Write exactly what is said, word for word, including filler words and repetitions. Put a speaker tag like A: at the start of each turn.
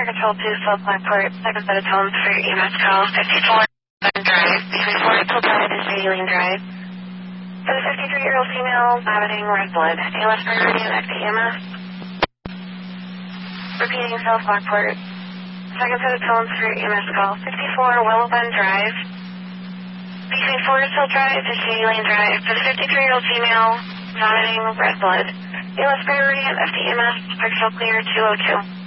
A: Control two, South Blackport, second set of tones for your E M S call, fifty-four Drive, between Forrestal Drive and Shailene Drive. For the fifty-three-year-old female, vomiting red blood. A L S priority and active E M S. Repeating South Blackport, second set of tones for your E M S call, fifty-four Willow Bend Drive, between Forrestal Drive and Shailene Drive. For the fifty-three-year-old female, vomiting red blood. A L S priority and F T E M S, partial clear two oh two.